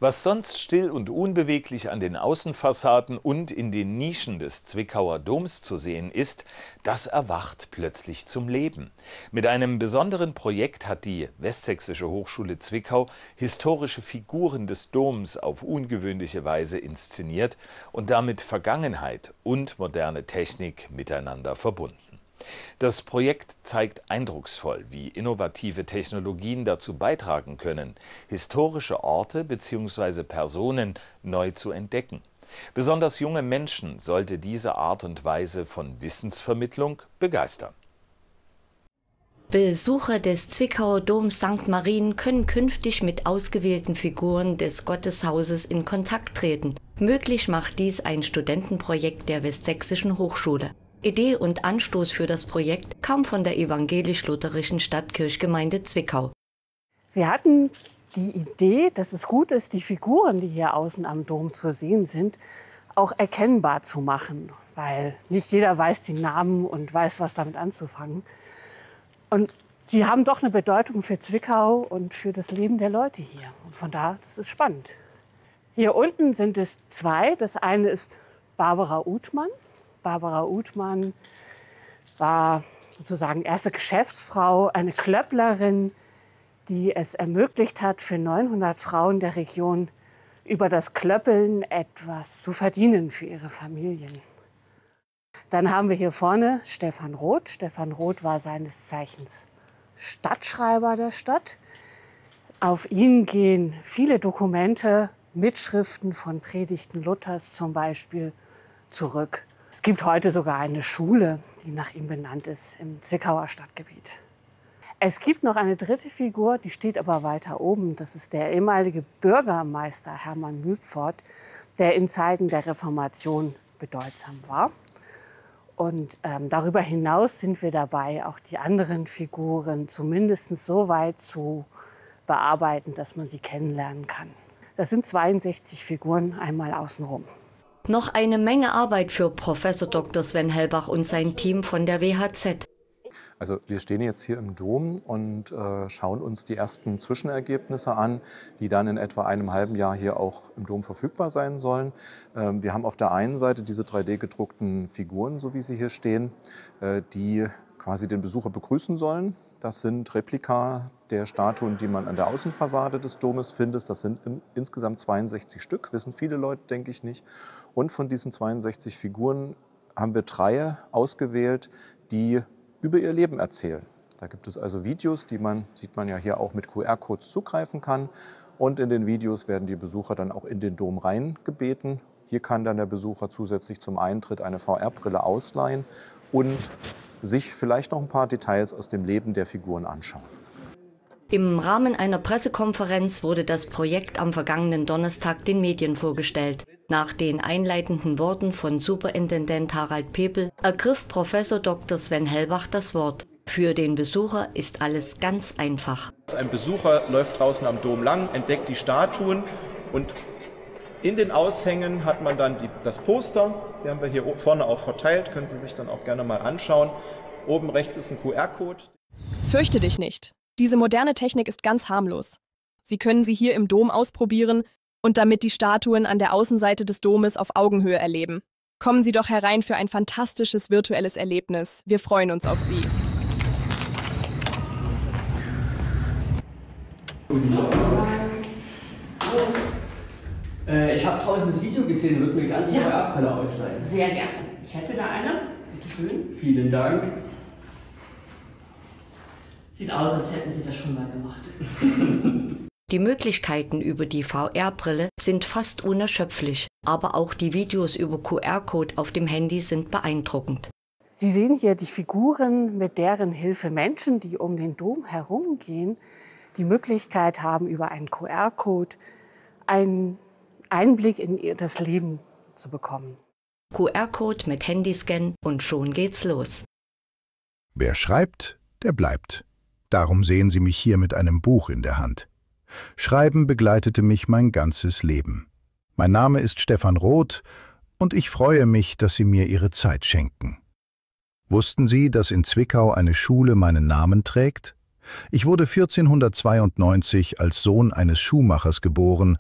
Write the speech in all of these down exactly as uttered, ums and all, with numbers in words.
Was sonst still und unbeweglich an den Außenfassaden und in den Nischen des Zwickauer Doms zu sehen ist, das erwacht plötzlich zum Leben. Mit einem besonderen Projekt hat die Westsächsische Hochschule Zwickau historische Figuren des Doms auf ungewöhnliche Weise inszeniert und damit Vergangenheit und moderne Technik miteinander verbunden. Das Projekt zeigt eindrucksvoll, wie innovative Technologien dazu beitragen können, historische Orte bzw. Personen neu zu entdecken. Besonders junge Menschen sollte diese Art und Weise von Wissensvermittlung begeistern. Besucher des Zwickauer Doms Sankt Marien können künftig mit ausgewählten Figuren des Gotteshauses in Kontakt treten. Möglich macht dies ein Studentenprojekt der Westsächsischen Hochschule. Idee und Anstoß für das Projekt kam von der evangelisch-lutherischen Stadtkirchgemeinde Zwickau. Wir hatten die Idee, dass es gut ist, die Figuren, die hier außen am Dom zu sehen sind, auch erkennbar zu machen. Weil nicht jeder weiß die Namen und weiß, was damit anzufangen. Und die haben doch eine Bedeutung für Zwickau und für das Leben der Leute hier. Und von daher, das ist spannend. Hier unten sind es zwei. Das eine ist Barbara Uthmann. Barbara Uthmann war sozusagen erste Geschäftsfrau, eine Klöpplerin, die es ermöglicht hat, für neunhundert Frauen der Region über das Klöppeln etwas zu verdienen für ihre Familien. Dann haben wir hier vorne Stefan Roth. Stefan Roth war seines Zeichens Stadtschreiber der Stadt. Auf ihn gehen viele Dokumente, Mitschriften von Predigten Luthers zum Beispiel, zurück. Es gibt heute sogar eine Schule, die nach ihm benannt ist, im Zwickauer Stadtgebiet. Es gibt noch eine dritte Figur, die steht aber weiter oben. Das ist der ehemalige Bürgermeister Hermann Mühlpfort, der in Zeiten der Reformation bedeutsam war. Und ähm, darüber hinaus sind wir dabei, auch die anderen Figuren zumindest so weit zu bearbeiten, dass man sie kennenlernen kann. Das sind zweiundsechzig Figuren einmal außenrum. Noch eine Menge Arbeit für Professor Doktor Sven Hellbach und sein Team von der W H Z. Also wir stehen jetzt hier im Dom und äh, schauen uns die ersten Zwischenergebnisse an, die dann in etwa einem halben Jahr hier auch im Dom verfügbar sein sollen. Ähm, wir haben auf der einen Seite diese drei D gedruckten Figuren, so wie sie hier stehen, äh, die quasi den Besucher begrüßen sollen. Das sind Replika der Statuen, die man an der Außenfassade des Domes findet. Das sind im, insgesamt zweiundsechzig Stück, wissen viele Leute, denke ich nicht. Und von diesen zweiundsechzig Figuren haben wir drei ausgewählt, die über ihr Leben erzählen. Da gibt es also Videos, die man, sieht man ja hier auch mit Q R-Codes zugreifen kann. Und in den Videos werden die Besucher dann auch in den Dom reingebeten. Hier kann dann der Besucher zusätzlich zum Eintritt eine V R-Brille ausleihen und sich vielleicht noch ein paar Details aus dem Leben der Figuren anschauen. Im Rahmen einer Pressekonferenz wurde das Projekt am vergangenen Donnerstag den Medien vorgestellt. Nach den einleitenden Worten von Superintendent Harald Pepel ergriff Professor Doktor Sven Hellbach das Wort. Für den Besucher ist alles ganz einfach. Ein Besucher läuft draußen am Dom lang, entdeckt die Statuen und in den Aushängen hat man dann die, das Poster. Die haben wir hier vorne auch verteilt, können Sie sich dann auch gerne mal anschauen. Oben rechts ist ein Q R-Code. Fürchte dich nicht. Diese moderne Technik ist ganz harmlos. Sie können sie hier im Dom ausprobieren und damit die Statuen an der Außenseite des Domes auf Augenhöhe erleben. Kommen Sie doch herein für ein fantastisches virtuelles Erlebnis. Wir freuen uns auf Sie. Äh, ich habe draußen das Video gesehen, würde mir gerne die V R-Brille ausleihen. Sehr gerne. Ich hätte da eine. Bitte schön. Vielen Dank. Sieht aus, als hätten Sie das schon mal gemacht. Die Möglichkeiten über die V R-Brille sind fast unerschöpflich, aber auch die Videos über Q R-Code auf dem Handy sind beeindruckend. Sie sehen hier die Figuren, mit deren Hilfe Menschen, die um den Dom herumgehen, die Möglichkeit haben, über einen Q R-Code einen Einblick in das Leben zu bekommen. Q R-Code mit Handyscan und schon geht's los. Wer schreibt, der bleibt. Darum sehen Sie mich hier mit einem Buch in der Hand. Schreiben begleitete mich mein ganzes Leben. Mein Name ist Stefan Roth und ich freue mich, dass Sie mir Ihre Zeit schenken. Wussten Sie, dass in Zwickau eine Schule meinen Namen trägt? Ich wurde vierzehnhundertzweiundneunzig als Sohn eines Schuhmachers geboren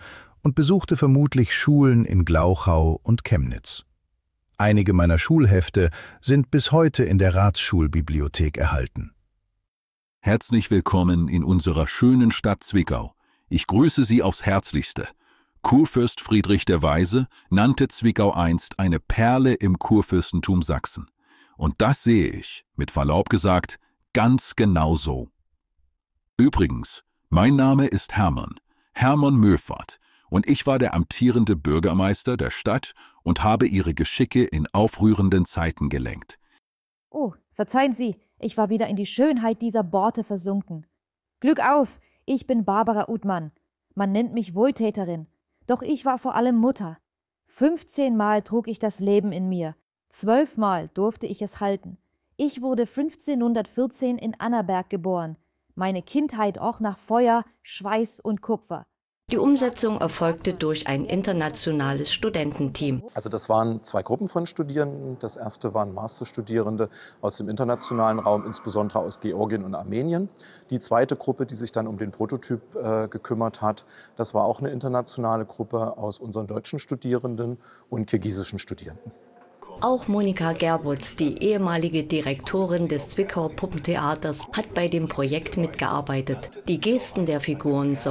und besuchte vermutlich Schulen in Glauchau und Chemnitz. Einige meiner Schulhefte sind bis heute in der Ratsschulbibliothek erhalten. Herzlich willkommen in unserer schönen Stadt Zwickau. Ich grüße Sie aufs Herzlichste. Kurfürst Friedrich der Weise nannte Zwickau einst eine Perle im Kurfürstentum Sachsen. Und das sehe ich, mit Verlaub gesagt, ganz genau so. Übrigens, mein Name ist Hermann, Hermann Möffert, und ich war der amtierende Bürgermeister der Stadt und habe ihre Geschicke in aufrührenden Zeiten gelenkt. Oh, verzeihen Sie, ich war wieder in die Schönheit dieser Borte versunken. Glück auf, ich bin Barbara Uthmann. Man nennt mich Wohltäterin, doch ich war vor allem Mutter. Fünfzehnmal trug ich das Leben in mir, zwölfmal durfte ich es halten. Ich wurde fünfzehnhundertvierzehn in Annaberg geboren, meine Kindheit auch nach Feuer, Schweiß und Kupfer. Die Umsetzung erfolgte durch ein internationales Studententeam. Also das waren zwei Gruppen von Studierenden. Das erste waren Masterstudierende aus dem internationalen Raum, insbesondere aus Georgien und Armenien. Die zweite Gruppe, die sich dann um den Prototyp äh, gekümmert hat, das war auch eine internationale Gruppe aus unseren deutschen Studierenden und kirgisischen Studierenden. Auch Monika Gerbutz, die ehemalige Direktorin des Zwickauer Puppentheaters, hat bei dem Projekt mitgearbeitet. Die Gesten der Figuren sollen